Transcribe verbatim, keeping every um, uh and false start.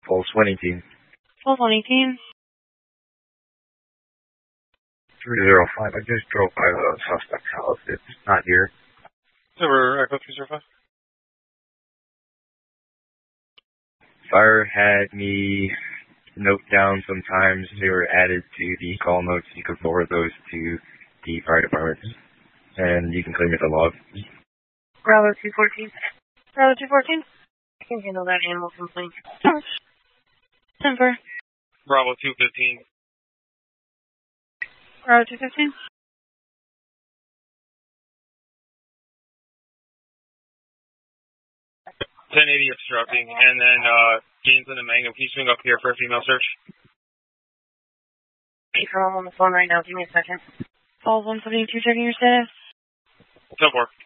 Pulse one eighteen. Pulse one eighteen. three zero five, I just drove by the suspect's house. It's not here. Over Echo three zero five. Fire had me note down sometimes. They were added to the call notes. You can forward those to the fire department. And you can claim it the log. Bravo two fourteen. Bravo two fourteen. I can handle that animal complaint. ten four. Bravo two fifteen. Bravo two fifteen. ten eighty obstructing, and then uh, James and Magnum, can you swing up here for a female search? Hey, I'm on the phone right now. Give me a second. Falls one seventy-two, checking your status. ten four.